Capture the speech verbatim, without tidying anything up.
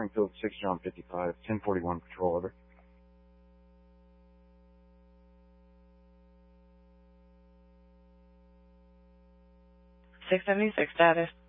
Springfield, six John fifty-five, ten forty-one patrol, over. six seventy-six status.